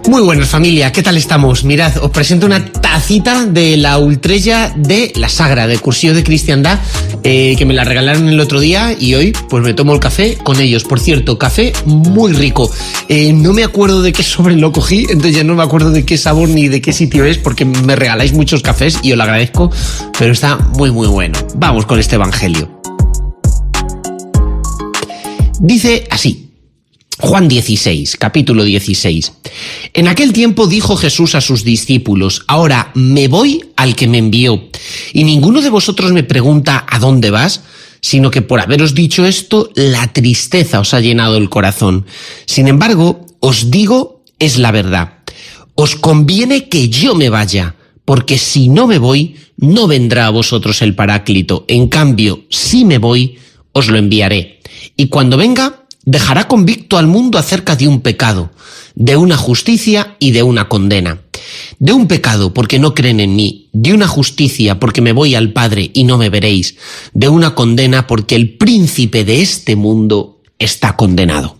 Muy buenas, familia, ¿qué tal estamos? Mirad, os presento una tacita de la Ultrella de la Sagra, de Cursillo de Cristiandad, que me la regalaron el otro día y hoy pues me tomo el café con ellos. Por cierto, café muy rico. No me acuerdo de qué sobre lo cogí, entonces ya no me acuerdo de qué sabor ni de qué sitio es, porque me regaláis muchos cafés y os lo agradezco, pero está muy muy bueno. Vamos con este evangelio. Dice así. Juan 16, capítulo 16. En aquel tiempo dijo Jesús a sus discípulos: ahora me voy al que me envió, y ninguno de vosotros me pregunta ¿a dónde vas? Sino que por haberos dicho esto, la tristeza os ha llenado el corazón. Sin embargo, os digo, es la verdad. Os conviene que yo me vaya, porque si no me voy, no vendrá a vosotros el Paráclito. En cambio, si me voy, os lo enviaré. Y cuando venga, dejará convicto al mundo acerca de un pecado, de una justicia y de una condena. De un pecado, porque no creen en mí; de una justicia, porque me voy al Padre y no me veréis; de una condena, porque el príncipe de este mundo está condenado.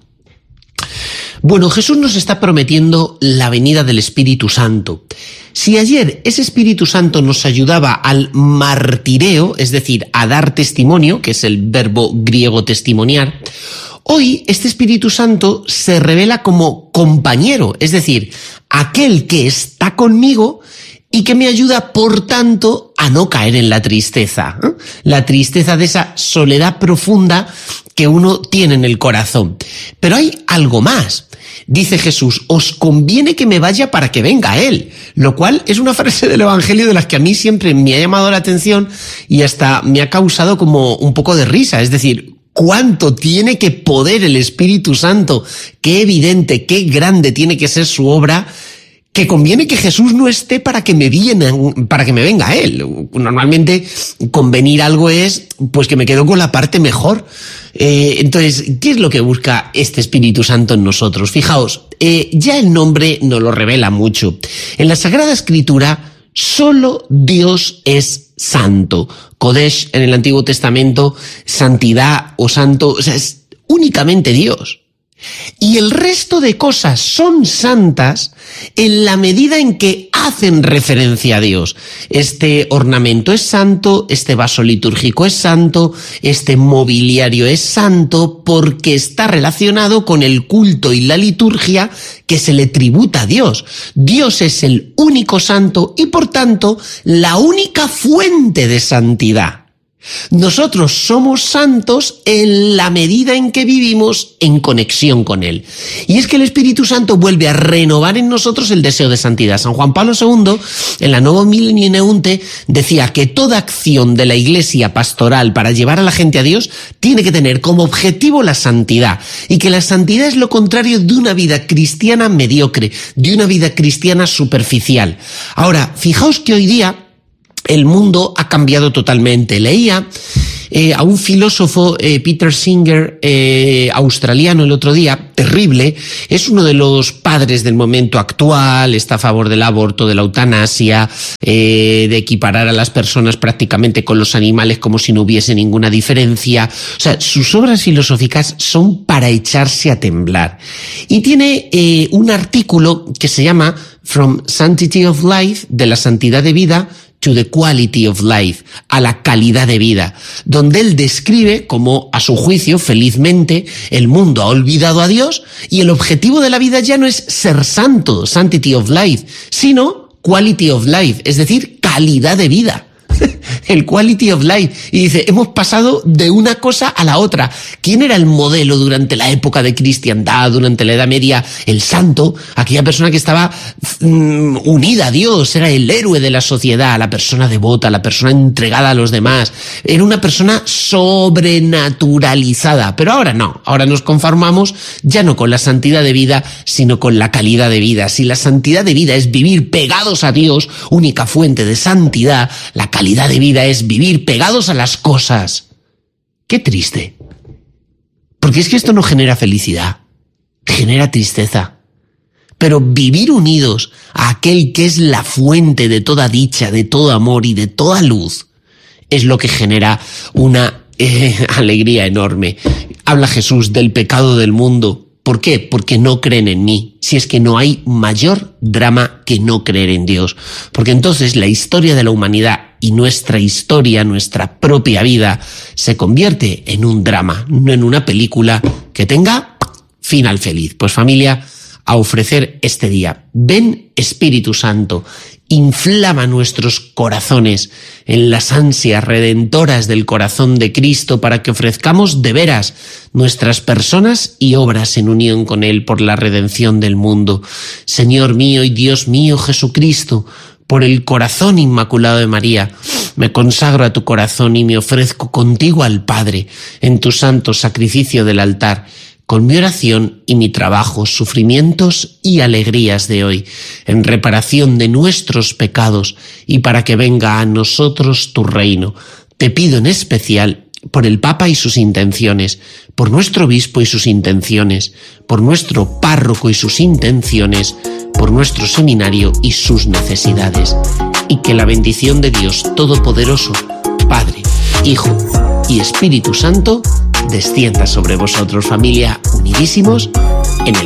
Bueno, Jesús nos está prometiendo la venida del Espíritu Santo. Si ayer ese Espíritu Santo nos ayudaba al martireo, es decir, a dar testimonio, que es el verbo griego testimoniar, hoy este Espíritu Santo se revela como compañero, es decir, aquel que está conmigo y que me ayuda, por tanto, a no caer en la tristeza. La tristeza de esa soledad profunda que uno tiene en el corazón. Pero hay algo más. Dice Jesús: os conviene que me vaya para que venga Él. Lo cual es una frase del Evangelio de las que a mí siempre me ha llamado la atención y hasta me ha causado como un poco de risa. Es decir, ¿cuánto tiene que poder el Espíritu Santo? Qué evidente, qué grande tiene que ser su obra, que conviene que Jesús no esté para que me venga a Él. Normalmente convenir algo es pues que me quedo con la parte mejor. Entonces, ¿qué es lo que busca este Espíritu Santo en nosotros? Fijaos, ya el nombre nos lo revela mucho. En la Sagrada Escritura, solo Dios es santo. Kodesh en el Antiguo Testamento, santidad o santo, o sea, es únicamente Dios. Y el resto de cosas son santas en la medida en que hacen referencia a Dios. Este ornamento es santo, este vaso litúrgico es santo, este mobiliario es santo, porque está relacionado con el culto y la liturgia que se le tributa a Dios. Dios es el único santo y, por tanto, la única fuente de santidad. Nosotros somos santos en la medida en que vivimos en conexión con Él. Y es que el Espíritu Santo vuelve a renovar en nosotros el deseo de santidad. San Juan Pablo II, en la Novo Millennio Neunte, decía que toda acción de la Iglesia pastoral para llevar a la gente a Dios tiene que tener como objetivo la santidad. Y que la santidad es lo contrario de una vida cristiana mediocre, de una vida cristiana superficial. Ahora, fijaos que hoy día el mundo ha cambiado totalmente. Leía a un filósofo, Peter Singer, australiano, el otro día, terrible. Es uno de los padres del momento actual, está a favor del aborto, de la eutanasia, de equiparar a las personas prácticamente con los animales como si no hubiese ninguna diferencia. O sea, sus obras filosóficas son para echarse a temblar. Y tiene un artículo que se llama From Sanctity of Life, de la santidad de vida, to the quality of life, a la calidad de vida, donde él describe cómo, a su juicio, felizmente, el mundo ha olvidado a Dios y el objetivo de la vida ya no es ser santo, sanctity of life, sino quality of life, es decir, calidad de vida. El quality of life. Y dice, hemos pasado de una cosa a la otra. ¿Quién era el modelo durante la época de cristiandad, durante la Edad Media? El santo, aquella persona que estaba unida a Dios, era el héroe de la sociedad, la persona devota, la persona entregada a los demás. Era una persona sobrenaturalizada. Pero ahora no, ahora nos conformamos ya no con la santidad de vida, sino con la calidad de vida. Si la santidad de vida es vivir pegados a Dios, única fuente de santidad, la calidad de vida es vivir pegados a las cosas. Qué triste. Porque es que esto no genera felicidad, genera tristeza. Pero vivir unidos a aquel que es la fuente de toda dicha, de todo amor y de toda luz, es lo que genera una alegría enorme. Habla Jesús del pecado del mundo ¿Por qué? Porque no creen en mí. Si es que no hay mayor drama que no creer en Dios. Porque entonces la historia de la humanidad y nuestra historia, nuestra propia vida, se convierte en un drama, no en una película que tenga final feliz. Pues familia, a ofrecer este día. Ven Espíritu Santo, inflama nuestros corazones en las ansias redentoras del corazón de Cristo para que ofrezcamos de veras nuestras personas y obras en unión con Él por la redención del mundo. Señor mío y Dios mío Jesucristo, por el corazón inmaculado de María, me consagro a tu corazón y me ofrezco contigo al Padre en tu santo sacrificio del altar, con mi oración y mi trabajo, sufrimientos y alegrías de hoy, en reparación de nuestros pecados y para que venga a nosotros tu reino. Te pido en especial por el Papa y sus intenciones, por nuestro obispo y sus intenciones, por nuestro párroco y sus intenciones, por nuestro seminario y sus necesidades. Y que la bendición de Dios Todopoderoso, Padre, Hijo y Espíritu Santo, descienda sobre vosotros, familia, unidísimos en el